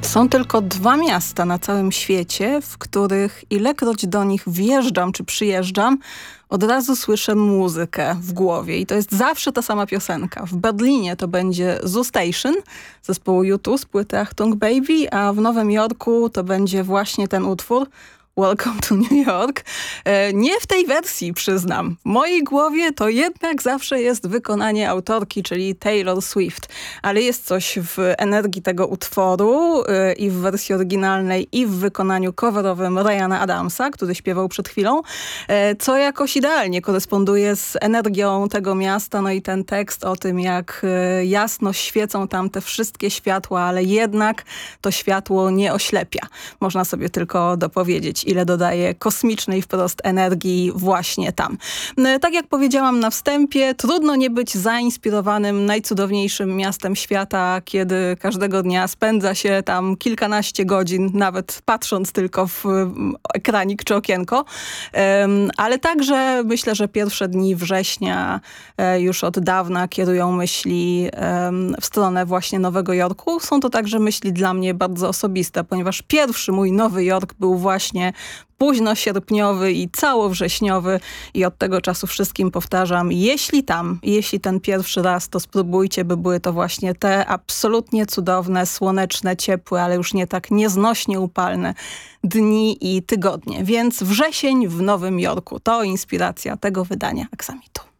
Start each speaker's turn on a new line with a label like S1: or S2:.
S1: Są tylko 2 miasta na całym świecie, w których ilekroć do nich wjeżdżam czy przyjeżdżam, od razu słyszę muzykę w głowie i to jest zawsze ta sama piosenka. W Berlinie to będzie Zoo Station zespołu U2 z płyty Achtung Baby, a w Nowym Jorku to będzie właśnie ten utwór Welcome to New York. Nie w tej wersji, przyznam. W mojej głowie to jednak zawsze jest wykonanie autorki, czyli Taylor Swift. Ale jest coś w energii tego utworu i w wersji oryginalnej, i w wykonaniu coverowym Ryana Adamsa, który śpiewał przed chwilą, co jakoś idealnie koresponduje z energią tego miasta. No i ten tekst o tym, jak jasno świecą tam te wszystkie światła, ale jednak to światło nie oślepia. Można sobie tylko dopowiedzieć, ile dodaje kosmicznej wprost energii właśnie tam. Tak jak powiedziałam na wstępie, trudno nie być zainspirowanym najcudowniejszym miastem świata, kiedy każdego dnia spędza się tam kilkanaście godzin, nawet patrząc tylko w ekranik czy okienko. Ale także myślę, że pierwsze dni września już od dawna kierują myśli w stronę właśnie Nowego Jorku. Są to także myśli dla mnie bardzo osobiste, ponieważ pierwszy mój Nowy Jork był właśnie późno sierpniowy i całowrześniowy i od tego czasu wszystkim powtarzam, jeśli ten pierwszy raz, to spróbujcie, by były to właśnie te absolutnie cudowne, słoneczne, ciepłe, ale już nie tak nieznośnie upalne dni i tygodnie. Więc wrzesień w Nowym Jorku to inspiracja tego wydania Aksamitu.